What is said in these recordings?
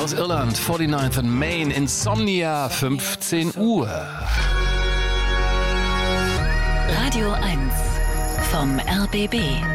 Aus Irland, 49th and Main, Insomnia, 15 Uhr. Radio 1 vom RBB.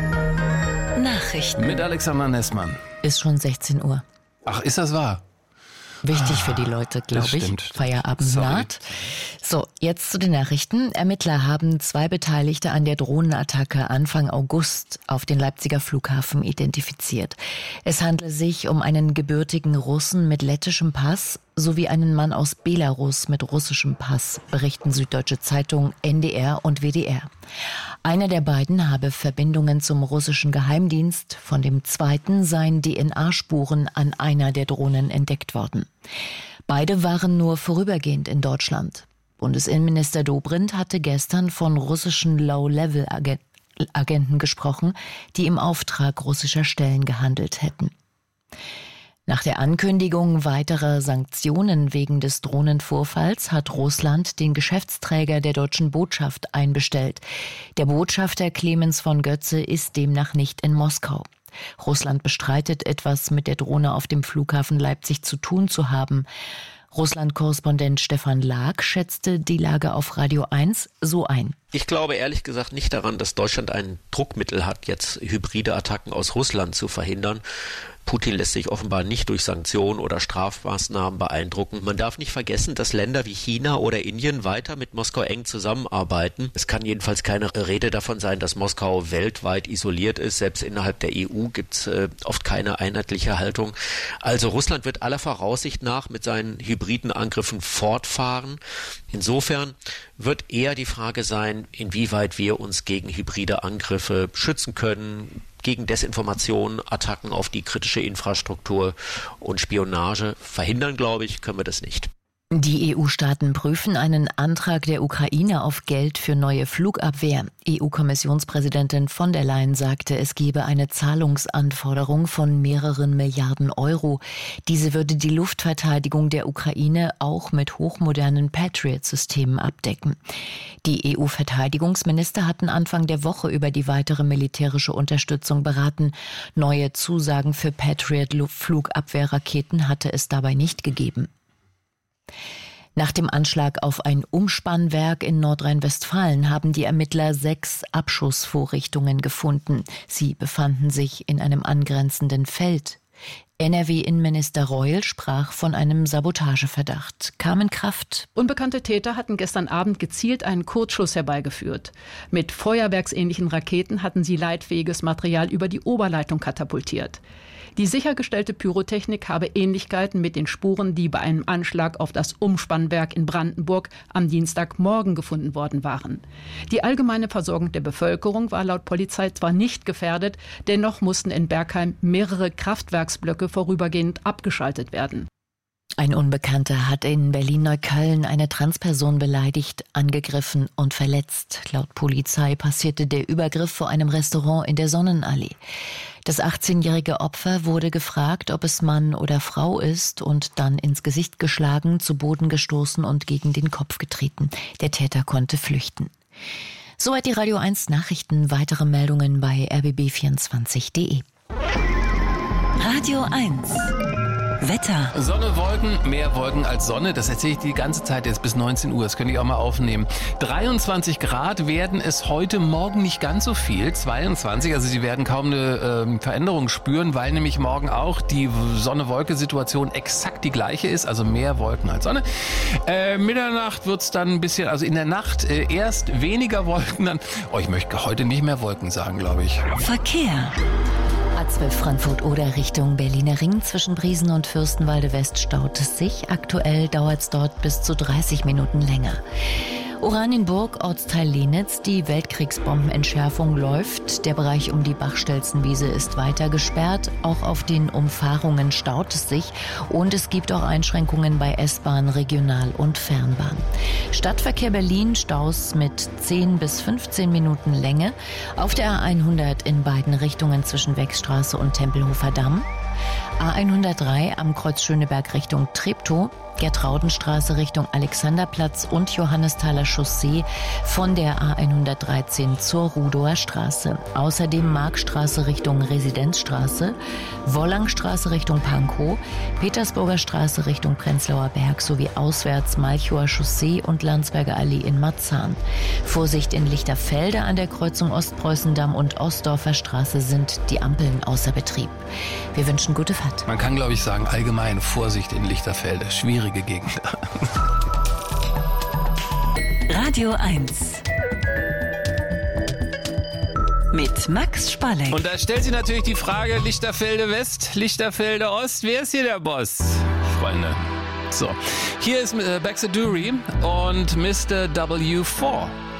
Nachrichten. Mit Alexander Nessmann. Ist schon 16 Uhr. Ach, ist das wahr? Wichtig für die Leute, glaube ich. Stimmt. Feierabend naht. So, jetzt zu den Nachrichten. Ermittler haben 2 Beteiligte an der Drohnenattacke Anfang August auf den Leipziger Flughafen identifiziert. Es handelt sich um einen gebürtigen Russen mit lettischem Pass sowie einen Mann aus Belarus mit russischem Pass, berichten Süddeutsche Zeitung, NDR und WDR. Einer der beiden habe Verbindungen zum russischen Geheimdienst, von dem zweiten seien DNA-Spuren an einer der Drohnen entdeckt worden. Beide waren nur vorübergehend in Deutschland. Bundesinnenminister Dobrindt hatte gestern von russischen Low-Level-Agenten gesprochen, die im Auftrag russischer Stellen gehandelt hätten. Nach der Ankündigung weiterer Sanktionen wegen des Drohnenvorfalls hat Russland den Geschäftsträger der deutschen Botschaft einbestellt. Der Botschafter Clemens von Götze ist demnach nicht in Moskau. Russland bestreitet, etwas mit der Drohne auf dem Flughafen Leipzig zu tun zu haben. Russland-Korrespondent Stefan Lag schätzte die Lage auf Radio 1 so ein. Ich glaube ehrlich gesagt nicht daran, dass Deutschland ein Druckmittel hat, jetzt hybride Attacken aus Russland zu verhindern. Putin lässt sich offenbar nicht durch Sanktionen oder Strafmaßnahmen beeindrucken. Man darf nicht vergessen, dass Länder wie China oder Indien weiter mit Moskau eng zusammenarbeiten. Es kann jedenfalls keine Rede davon sein, dass Moskau weltweit isoliert ist. Selbst innerhalb der EU gibt es oft keine einheitliche Haltung. Also Russland wird aller Voraussicht nach mit seinen hybriden Angriffen fortfahren. Insofern wird eher die Frage sein, inwieweit wir uns gegen hybride Angriffe schützen können, gegen Desinformation, Attacken auf die kritische Infrastruktur und Spionage. Verhindern, glaube ich, können wir das nicht. Die EU-Staaten prüfen einen Antrag der Ukraine auf Geld für neue Flugabwehr. EU-Kommissionspräsidentin von der Leyen sagte, es gebe eine Zahlungsanforderung von mehreren Milliarden Euro. Diese würde die Luftverteidigung der Ukraine auch mit hochmodernen Patriot-Systemen abdecken. Die EU-Verteidigungsminister hatten Anfang der Woche über die weitere militärische Unterstützung beraten. Neue Zusagen für Patriot-Flugabwehrraketen hatte es dabei nicht gegeben. Nach dem Anschlag auf ein Umspannwerk in Nordrhein-Westfalen haben die Ermittler 6 Abschussvorrichtungen gefunden. Sie befanden sich in einem angrenzenden Feld. NRW-Innenminister Reul sprach von einem Sabotageverdacht. Carmen Kraft. Unbekannte Täter hatten gestern Abend gezielt einen Kurzschluss herbeigeführt. Mit feuerwerksähnlichen Raketen hatten sie leitfähiges Material über die Oberleitung katapultiert. Die sichergestellte Pyrotechnik habe Ähnlichkeiten mit den Spuren, die bei einem Anschlag auf das Umspannwerk in Brandenburg am Dienstagmorgen gefunden worden waren. Die allgemeine Versorgung der Bevölkerung war laut Polizei zwar nicht gefährdet, dennoch mussten in Bergheim mehrere Kraftwerksblöcke vorübergehend abgeschaltet werden. Ein Unbekannter hat in Berlin-Neukölln eine Transperson beleidigt, angegriffen und verletzt. Laut Polizei passierte der Übergriff vor einem Restaurant in der Sonnenallee. Das 18-jährige Opfer wurde gefragt, ob es Mann oder Frau ist und dann ins Gesicht geschlagen, zu Boden gestoßen und gegen den Kopf getreten. Der Täter konnte flüchten. Soweit die Radio 1 Nachrichten. Weitere Meldungen bei rbb24.de. Radio 1 Wetter. Sonne, Wolken, mehr Wolken als Sonne. Das erzähle ich die ganze Zeit jetzt bis 19 Uhr. Das könnte ich auch mal aufnehmen. 23 Grad werden es heute Morgen nicht ganz so viel. 22, also Sie werden kaum eine Veränderung spüren, weil nämlich morgen auch die Sonne-Wolke-Situation exakt die gleiche ist. Also mehr Wolken als Sonne. Mitternacht wird es dann ein bisschen, also in der Nacht erst weniger Wolken. Dann, ich möchte heute nicht mehr Wolken sagen, glaube ich. Verkehr. A12 Frankfurt-Oder Richtung Berliner Ring zwischen Briesen und Fürstenwalde West staut es sich. Aktuell dauert es dort bis zu 30 Minuten länger. Oranienburg, Ortsteil Lenitz, die Weltkriegsbombenentschärfung läuft. Der Bereich um die Bachstelzenwiese ist weiter gesperrt. Auch auf den Umfahrungen staut es sich. Und es gibt auch Einschränkungen bei S-Bahn, Regional- und Fernbahn. Stadtverkehr Berlin, Staus mit 10 bis 15 Minuten Länge. Auf der A100 in beiden Richtungen zwischen Wechstraße und Tempelhofer Damm. A103 am Kreuz Schöneberg Richtung Treptow. Gertraudenstraße Richtung Alexanderplatz und Johannesthaler Chaussee von der A113 zur Rudower Straße. Außerdem Markstraße Richtung Residenzstraße, Wollangstraße Richtung Pankow, Petersburger Straße Richtung Prenzlauer Berg sowie auswärts Malchower Chaussee und Landsberger Allee in Marzahn. Vorsicht in Lichterfelde an der Kreuzung Ostpreußendamm und Ostdorfer Straße sind die Ampeln außer Betrieb. Wir wünschen gute Fahrt. Man kann, glaube ich, sagen, allgemein Vorsicht in Lichterfelde. Schwierige Gegend. Radio 1 mit Max Spalleck. Und da stellt sich natürlich die Frage, Lichterfelde West, Lichterfelde Ost, wer ist hier der Boss, Freunde? So, hier ist Baxter Dury und Mr. W4.